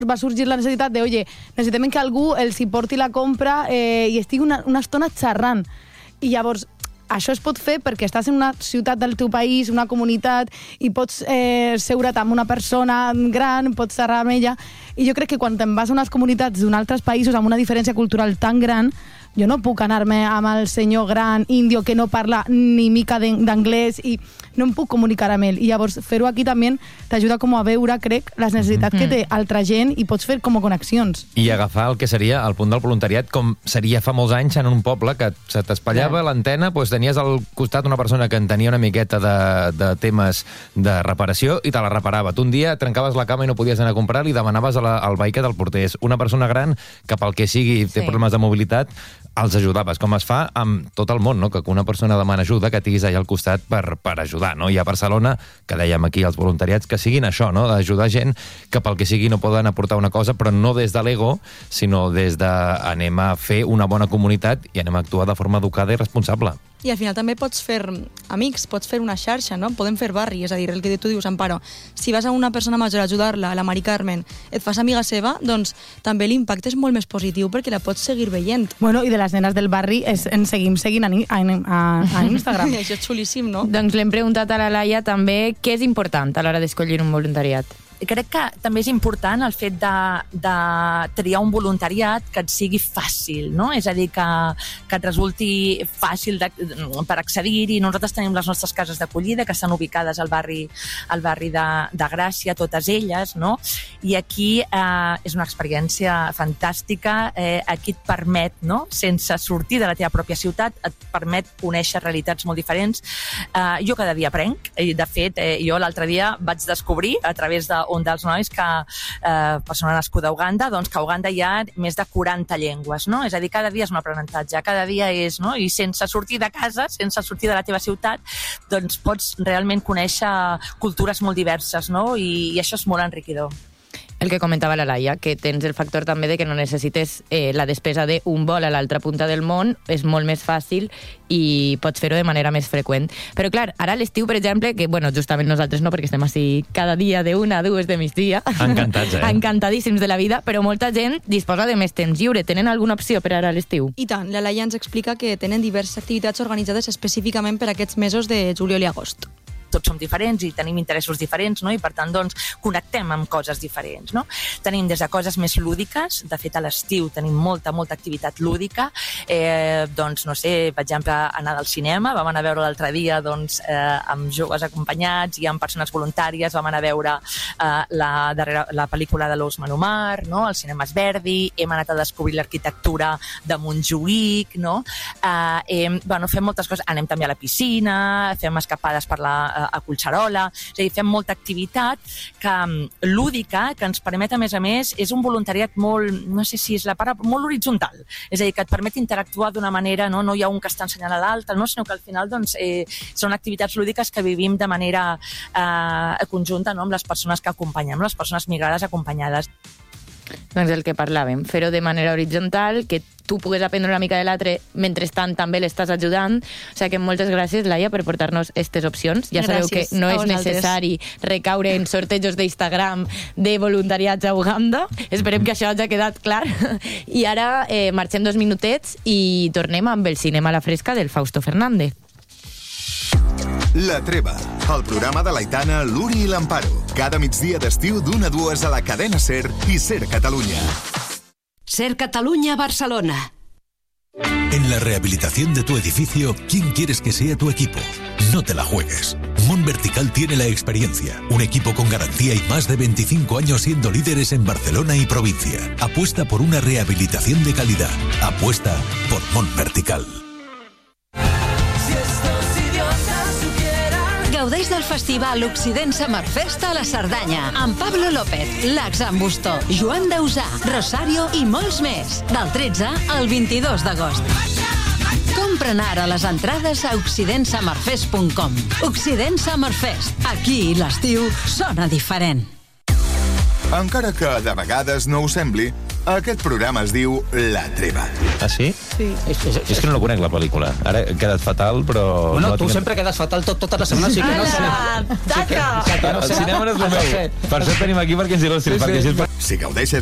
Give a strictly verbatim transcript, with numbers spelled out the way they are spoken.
va sorgir la necessitat de, oye, necessitem que algú els hi porti la compra eh, i estigui una, una estona xerrant. I llavors, això es pot fer perquè estàs en una ciutat del teu país, una comunitat, i pots eh, seure't amb una persona gran, pots xerrar amb ella, i jo crec que quan te'n vas a unes comunitats d'un altres països amb una diferència cultural tan gran, jo no puc anar-me amb el senyor gran índio que no parla ni mica d'anglès i no em puc comunicar amb ell. I llavors fer-ho aquí també t'ajuda com a veure, crec, les necessitats mm-hmm. que té altra gent i pots fer com a connexions. I agafar el que seria el punt del voluntariat com seria fa molts anys en un poble que se t'espatllava yeah. l'antena, doncs tenies al costat una persona que en tenia una miqueta de, de temes de reparació i te la reparava. Tu un dia trencaves la cama i no podies anar a comprar i demanaves a la, al veí que te'l portés. Una persona gran que pel que sigui té sí. problemes de mobilitat els ajudaves, com es fa amb tot el món, no? Que una persona demana ajuda, que tinguis allà al costat per, per ajudar, no? I a Barcelona, que dèiem aquí els voluntariats, que siguin això, no? D'ajudar gent que pel que sigui no poden aportar una cosa, però no des de l'ego, sinó des de anem a fer una bona comunitat i anem a actuar de forma educada i responsable. I al final també pots fer amics, pots fer una xarxa, no? Podem fer barri, és a dir, el que tu dius, Amparo, si vas a una persona major a ajudar-la, a la Mari Carmen, et fas amiga seva, doncs també l'impacte és molt més positiu perquè la pots seguir veient. Bueno, i de les nenes del barri es, en seguim seguint a, a, a, a Instagram. Això és xulíssim, no? Doncs l'hem preguntat a la Laia també què és important a l'hora d'escollir un voluntariat. Crec que també és important el fet de, de triar un voluntariat que et sigui fàcil, no? És a dir, que, que et resulti fàcil de, per accedir-hi. Nosaltres tenim les nostres cases d'acollida que estan ubicades al barri, al barri de, de Gràcia, totes elles, no? I aquí eh, és una experiència fantàstica. Eh, aquí et permet, no? Sense sortir de la teva pròpia ciutat, et permet conèixer realitats molt diferents. Eh, jo cada dia aprenc. De fet, eh, jo l'altre dia vaig descobrir a través de un dels nois que, eh, persona nascuda a Uganda, doncs que a Uganda hi ha més de quaranta llengües, no? És a dir, cada dia és un aprenentatge, cada dia és, no? I sense sortir de casa, sense sortir de la teva ciutat, doncs pots realment conèixer cultures molt diverses, no? I, i això és molt enriquidor. El que comentava la Laia, que tens el factor també de que no necessites eh, la despesa d'un vol a l'altra punta del món, és molt més fàcil i pots fer-ho de manera més freqüent. Però clar, ara a l'estiu, per exemple, que bueno, justament nosaltres no, perquè estem així cada dia de una a dues de migdia. Encantats, eh? Encantadíssims de la vida, però molta gent disposa de més temps lliure. Tenen alguna opció per ara a l'estiu? I tant, la Laia ens explica que tenen diverses activitats organitzades específicament per aquests mesos de juliol i agost. Tots som diferents i tenim interessos diferents, no? I per tant, doncs, connectem amb coses diferents, no? Tenim des de coses més lúdiques, de fet a l'estiu tenim molta, molta activitat lúdica, eh, doncs, no sé, per exemple, anar al cinema, vam anar a veure l'altre dia, doncs, eh, amb joves acompanyats i amb persones voluntàries, vam anar a veure eh, la, darrere, la pel·lícula de l'Ous Manomar, no? El cinema Verdi, hem anat a descobrir l'arquitectura de Montjuïc, no? Eh, eh, bueno, fem moltes coses, anem també a la piscina, fem escapades per la a Collserola, és a dir, fem molta activitat que, lúdica, que ens permet, a més a més, és un voluntariat molt, no sé si és la paraula, molt horitzontal, és a dir, que et permet interactuar d'una manera, no, no hi ha un que està ensenyant a l'altre, no, sinó que al final doncs, eh, són activitats lúdiques que vivim de manera eh, conjunta, no, amb les persones que acompanyem, les persones migrades acompanyades. Doncs el que parlàvem, fer-ho de manera horitzontal, que tu pugues aprendre una mica de l'altre, mentrestant també l'estàs ajudant. O sigui que moltes gràcies, Laia, per portar-nos aquestes opcions. Ja sabeu que no és necessari recaure en sortejos d'Instagram de voluntariats a Uganda. Esperem que això hagi quedat clar. I ara eh, marxem dos minutets i tornem amb el cinema a la fresca del Fausto Fernández. La Treva, el programa de l'Aitana, l'Uri i l'Amparo. Cada migdia d'estiu d'una a dues a la cadena SER i SER Catalunya. SER Catalunya, Barcelona. En la rehabilitación de tu edificio, ¿quién quieres que sea tu equipo? No te la juegues. Mon Vertical tiene la experiencia, un equipo con garantía y más de veinticinco años siendo líderes en Barcelona y provincia. Apuesta por una rehabilitación de calidad. Apuesta por Mon Vertical. Gaudeix del festival Occident Summer Fest a la Cerdanya amb Pablo López, Lax Ambustó, Joan Dausà, Rosario i molts més. Del tretze al vint-i-dos d'agost. Compra'n ara les entrades a occident summer fest punt com. Occident Summer Fest. Aquí l'estiu sona diferent. Encara que de vegades no ho sembli, Aquest programa es diu La Treva. Ah, sí? Sí. És, és, És que no la conec, la pel·lícula. Ara he quedat fatal, però... Bueno, no tu tinc... sempre quedes fatal tot, totes les setmanes, sí que no sé. Ala, taca! El cinema no és el meu. Per això tenim aquí perquè ens il·lustris, Sí, sí. perquè així... Si gaudeixes